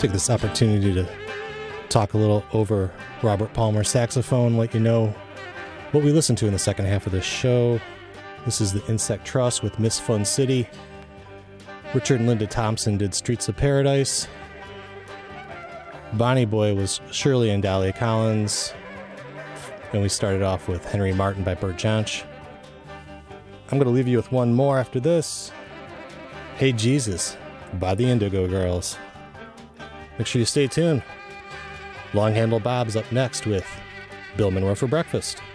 Take this opportunity to talk a little over Robert Palmer saxophone, let you know what we listen to in the second half of this show. This is the Insect Trust with Miss Fun City. Richard and Linda Thompson did Streets of Paradise. Bonnie Boy was Shirley and Dahlia Collins. And we started off with Henry Martin by Bert Jansch. I'm going to leave you with one more after this. Hey Jesus by the Indigo Girls. Make sure you stay tuned. Long Handle Bob's up next with Bill Monroe for breakfast.